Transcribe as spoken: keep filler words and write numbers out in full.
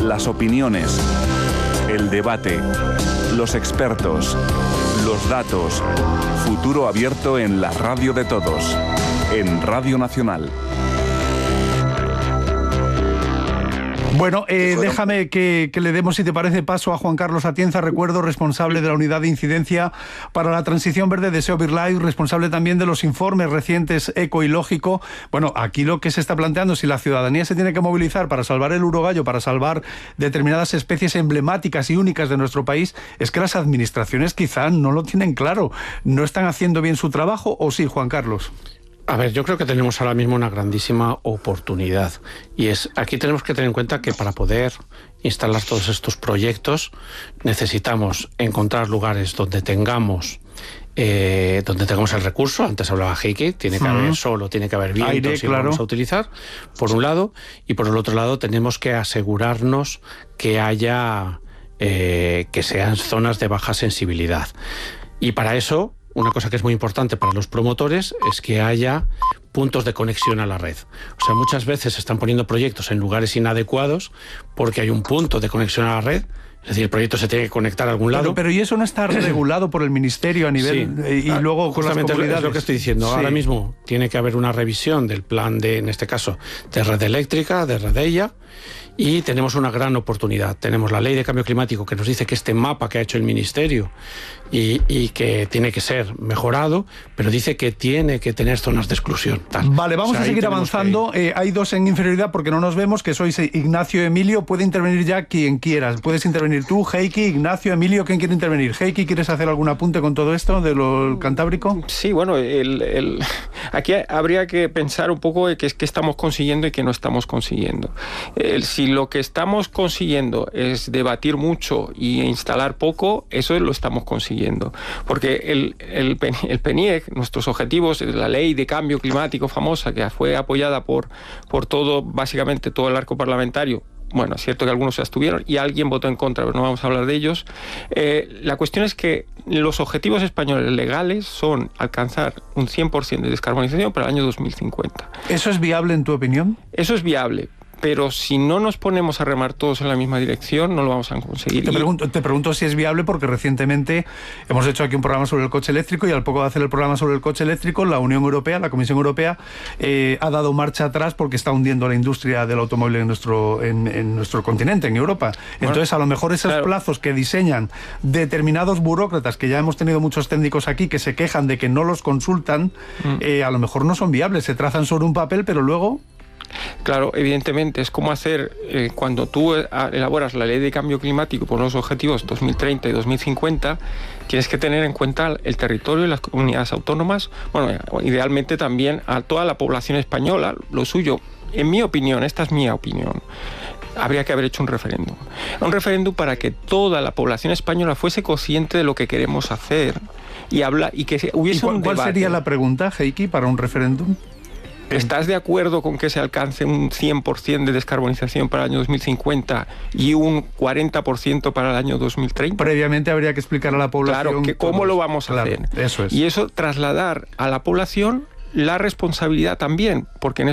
las opiniones, el debate, los expertos, los datos. Futuro abierto en la radio de todos, en Radio Nacional. Bueno, eh, déjame que, que le demos, si te parece, paso a Juan Carlos Atienza, recuerdo, responsable de la Unidad de Incidencia para la Transición Verde de SEO BirdLife, responsable también de los informes recientes Eco y Lógico. Bueno, aquí lo que se está planteando, si la ciudadanía se tiene que movilizar para salvar el urogallo, para salvar determinadas especies emblemáticas y únicas de nuestro país, es que las administraciones quizá no lo tienen claro. ¿No están haciendo bien su trabajo o sí, Juan Carlos? A ver, yo creo que tenemos ahora mismo una grandísima oportunidad y es aquí tenemos que tener en cuenta que para poder instalar todos estos proyectos necesitamos encontrar lugares donde tengamos eh, donde tengamos el recurso. Antes hablaba Heike, tiene que uh-huh. haber solo, tiene que haber viento, aire, si claro. lo vamos a utilizar, por un lado, y por el otro lado tenemos que asegurarnos que haya eh, que sean zonas de baja sensibilidad. Y para eso, una cosa que es muy importante para los promotores es que haya puntos de conexión a la red. O sea, muchas veces se están poniendo proyectos en lugares inadecuados porque hay un punto de conexión a la red. Es decir, el proyecto se tiene que conectar a algún lado. Pero, pero ¿y eso no está regulado por el Ministerio a nivel... Sí. Y ah, luego con las comunidades? Es lo que estoy diciendo. Sí. Ahora mismo tiene que haber una revisión del plan de, en este caso, de red eléctrica, de Redella, y tenemos una gran oportunidad. Tenemos la Ley de Cambio Climático que nos dice que este mapa que ha hecho el Ministerio y, y que tiene que ser mejorado, pero dice que tiene que tener zonas de exclusión. Tal. Vale, vamos o sea, a seguir avanzando. Eh, hay dos en inferioridad porque no nos vemos, que sois Ignacio, Emilio. Puede intervenir ya quien quieras. Puedes intervenir tú, Heike, Ignacio, Emilio. ¿Quién quiere intervenir? Heike, ¿quieres hacer algún apunte con todo esto de lo cantábrico? Sí, bueno, el, el, aquí habría que pensar un poco de qué es que estamos consiguiendo y qué no estamos consiguiendo. El, si lo que estamos consiguiendo es debatir mucho y instalar poco, eso lo estamos consiguiendo. Porque el, el, el PNIEC, nuestros objetivos, la ley de cambio climático famosa, que fue apoyada por, por todo, básicamente todo el arco parlamentario, bueno, es cierto que algunos se abstuvieron y alguien votó en contra, pero no vamos a hablar de ellos. Eh, la cuestión es que los objetivos españoles legales son alcanzar un cien por ciento de descarbonización para el año dos mil cincuenta. ¿Eso es viable en tu opinión? Eso es viable. Pero si no nos ponemos a remar todos en la misma dirección, no lo vamos a conseguir. Te pregunto, te pregunto si es viable porque recientemente hemos hecho aquí un programa sobre el coche eléctrico y al poco de hacer el programa sobre el coche eléctrico, la Unión Europea, la Comisión Europea, eh, ha dado marcha atrás porque está hundiendo la industria del automóvil en nuestro, en, en nuestro continente, en Europa. Entonces, bueno, a lo mejor esos claro. plazos que diseñan determinados burócratas, que ya hemos tenido muchos técnicos aquí que se quejan de que no los consultan, mm. eh, a lo mejor no son viables, se trazan sobre un papel, pero luego... Claro, evidentemente, es como hacer, eh, cuando tú elaboras la ley de cambio climático por los objetivos dos mil treinta y dos mil cincuenta, tienes que tener en cuenta el territorio y las comunidades autónomas, bueno, idealmente también a toda la población española. Lo suyo, en mi opinión, esta es mi opinión, habría que haber hecho un referéndum. Un referéndum para que toda la población española fuese consciente de lo que queremos hacer y, habla, y que hubiese ¿Y cuál, un debate. ¿Cuál sería la pregunta, Heike, para un referéndum? ¿Estás de acuerdo con que se alcance un cien por ciento de descarbonización para el año dos mil cincuenta y un cuarenta por ciento para el año dos mil treinta? Previamente habría que explicar a la población... Claro, que cómo todos. lo vamos a claro, hacer. Eso es. Y eso trasladar a la población la responsabilidad también, porque en